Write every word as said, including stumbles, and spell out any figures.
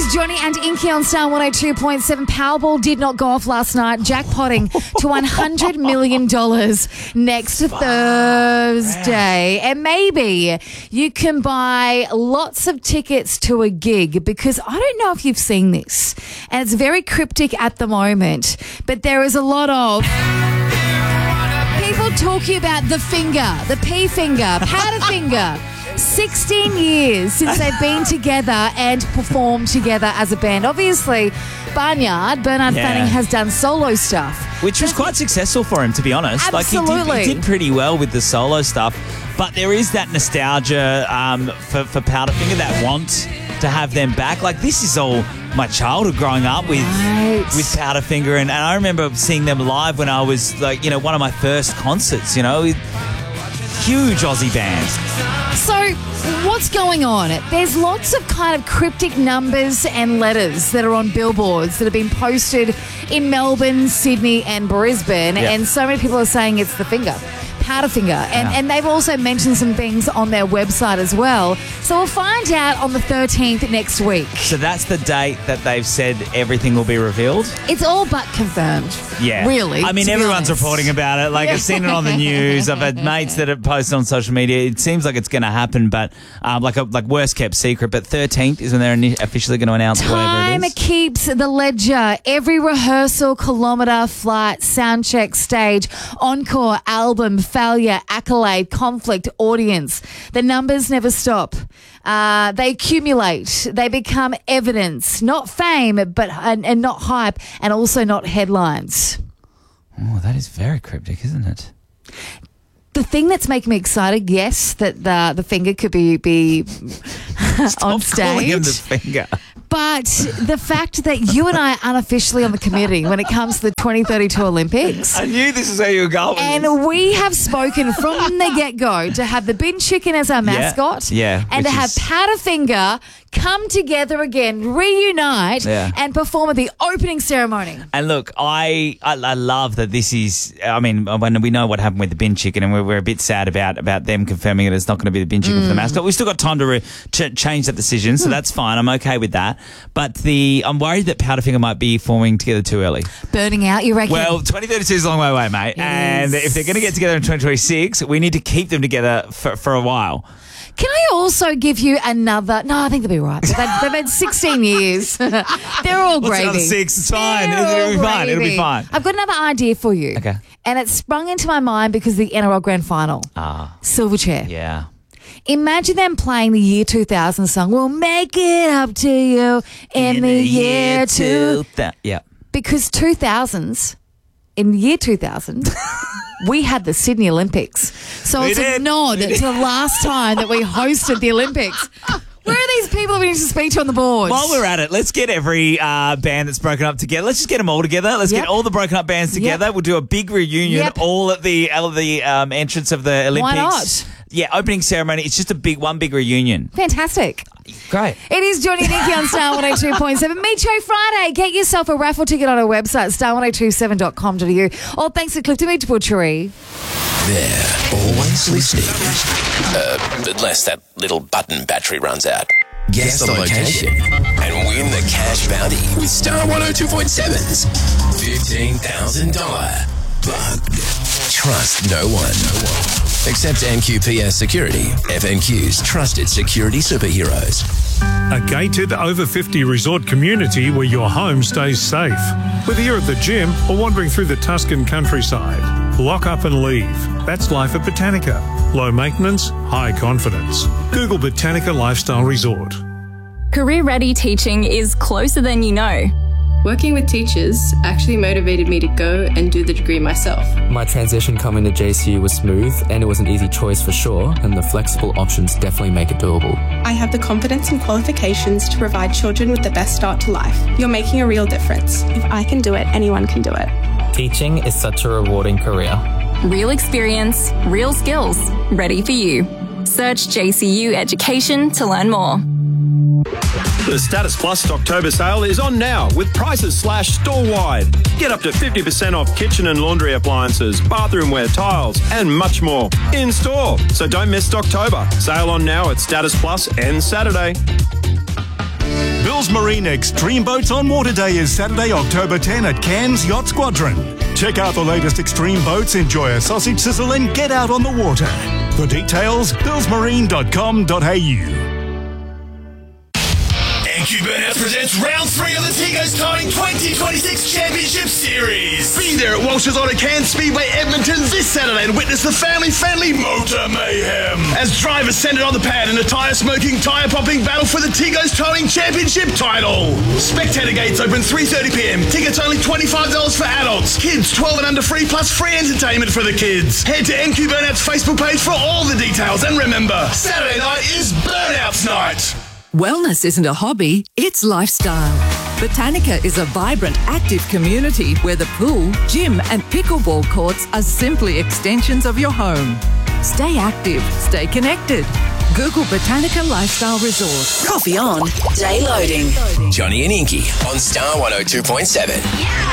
is Johnny and Inky on Star one oh two point seven. Powerball did not go off last night. Jackpotting to one hundred million dollars next Thursday. And maybe you can buy lots of tickets to a gig, because I don't know if you've seen this, and it's very cryptic at the moment, but there is a lot of people talking about the finger, the P finger, powder finger. sixteen years since they've been together and performed together as a band. Obviously, Barnyard, Bernard Yeah. Fanning, has done solo stuff. Which was quite successful for him, to be honest. Absolutely. Like he did, he did pretty well with the solo stuff. But there is that nostalgia um, for, for Powderfinger, that want to have them back. Like, this is all my childhood growing up with Right. with Powderfinger. And, and I remember seeing them live when I was, like, you know, one of my first concerts, you know. Huge Aussie band. So, what's going on? There's lots of kind of cryptic numbers and letters that are on billboards that have been posted in Melbourne, Sydney and Brisbane, Yeah. and so many people are saying it's the finger. Powderfinger. And, Yeah. and they've also mentioned some things on their website as well. So we'll find out on the thirteenth next week. So that's the date that they've said everything will be revealed? It's all but confirmed. Yeah. Really. I mean, to be everyone's honest. reporting about it. Like, I've seen it on the news. I've had mates that have posted on social media. It seems like it's going to happen, but um, like a like worst kept secret. But thirteenth is when they're ini- officially going to announce whatever Time it is. keeps the ledger. Every rehearsal, kilometre, flight, sound check, stage, encore, album, failure, accolade, conflict, audience. The numbers never stop. Uh, they accumulate. They become evidence, not fame, but and, and not hype, and also not headlines. Oh, that is very cryptic, isn't it? The thing that's making me excited, yes, that the the finger could be be on Stop calling him the stage. finger. But the fact that you and I are unofficially on the committee when it comes to the twenty thirty-two Olympics. I knew this is where you were going. And we have spoken from the get-go to have the bin chicken as our mascot. yeah, And to which have is- Powderfinger come together again, reunite, Yeah. and perform at the opening ceremony. And look, I, I I love that this is, I mean, when we know what happened with the bin chicken, and we're, we're a bit sad about, about them confirming it it's not going to be the bin chicken for the mascot. We've still got time to re- ch- change that decision, so that's fine. I'm okay with that. But the I'm worried that Powderfinger might be forming together too early. Burning out, you reckon? Well, twenty thirty-two is a long way away, mate. It and is. if they're going to get together in twenty twenty-six, we need to keep them together for, for a while. Can I also give you another? No, I think they'll be right. They've had, they've had sixteen years. They're all What's gravy. another six? It's fine. They're It'll be all fine. It'll be gravy. fine. I've got another idea for you. Okay. And it sprung into my mind because of the N R L Grand Final. Ah, Silverchair. yeah. Imagine them playing the year two thousand song, We'll Make It Up to You in, the, year two. Thou- yeah. Because two thousands, in the year two thousand, we had the Sydney Olympics. So We it's a did. nod to the last time that we hosted the Olympics. Where are these people that we need to speak to on the board? While we're at it, let's get every uh, band that's broken up together. Let's just get them all together. Let's Yep. get all the broken up bands together. Yep. We'll do a big reunion Yep. all at the all at the um, entrance of the Olympics. not? Yeah, opening ceremony. It's just a big one big reunion. Fantastic. Great. It is Johnny and Nikki on Star one oh two point seven. Meet Show Friday. Get yourself a raffle ticket on our website, star ten twenty-seven dot com dot a u. All thanks to Clifton Beach Butchery. They're always listening. Uh, unless that little button battery runs out. Guess the location and win the cash bounty with Star one oh two point seven's fifteen thousand dollars Bugged. Trust no one. No one. Except N Q P S Security, F N Q's trusted security superheroes. A gated over fifty resort community where your home stays safe. Whether you're at the gym or wandering through the Tuscan countryside, lock up and leave. That's life at Botanica. Low maintenance, high confidence. Google Botanica Lifestyle Resort. Career Ready Teaching is closer than you know. Working with teachers actually motivated me to go and do the degree myself. My transition coming to J C U was smooth and it was an easy choice for sure, and the flexible options definitely make it doable. I have the confidence and qualifications to provide children with the best start to life. You're making a real difference. If I can do it, anyone can do it. Teaching is such a rewarding career. Real experience, real skills, ready for you. Search J C U Education to learn more. The Status Plus October sale is on now with prices slashed store-wide. Get up to fifty percent off kitchen and laundry appliances, bathroomware, tiles, and much more in store. So don't miss October. Sale on now at Status Plus and Saturday. Bill Bill's Marine Extreme Boats on Water Day is Saturday, October tenth at Cairns Yacht Squadron. Check out the latest extreme boats, enjoy a sausage sizzle and get out on the water. For details, bills marine dot com dot a u. N Q Burnouts presents round three of the Tigos Towing twenty twenty-six Championship Series. Be there at Walsh's Auto Cairns Speedway Edmonton this Saturday and witness the family-friendly motor mayhem as drivers send it on the pad in a tyre-smoking, tyre-popping battle for the Tigos Towing Championship title. Spectator gates open three thirty p m. Tickets only twenty-five dollars for adults. Kids twelve and under free plus free entertainment for the kids. Head to N Q Burnouts Facebook page for all the details and remember, Saturday night is Burnouts night. Wellness isn't a hobby, it's lifestyle. Botanica is a vibrant, active community where the pool, gym and pickleball courts are simply extensions of your home. Stay active, stay connected. Google Botanica Lifestyle Resort. Coffee on, day loading. Johnny and Inky on Star one oh two point seven. Yeah.